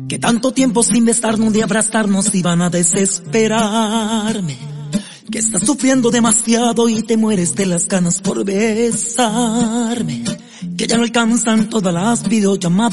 Que tanto tiempo sin besarnos y abrazarnos iban a desesperarme. Que estás sufriendo demasiado y te mueres de las ganas por besarme. Que ya no alcanzan todas las videollamadas.